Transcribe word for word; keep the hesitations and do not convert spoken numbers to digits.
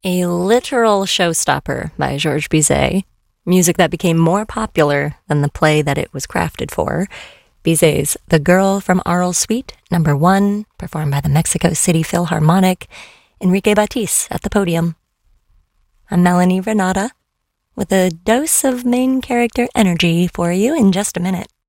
A literal showstopper by Georges Bizet, music that became more popular than the play that it was crafted for. Bizet's The Girl from Arles Suite, number one, performed by the Mexico City Philharmonic, Enrique Batiste at the podium. I'm Melanie Renata, with a dose of main character energy for you in just a minute.